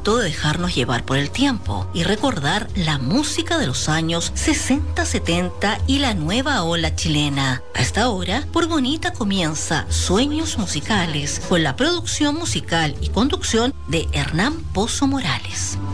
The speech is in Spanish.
momento de dejarnos llevar por el tiempo y recordar la música de los años 60, 70 y la nueva ola chilena. A esta hora, por Bonita comienza Sueños Musicales con la producción musical y conducción de Hernán Pozo Morales.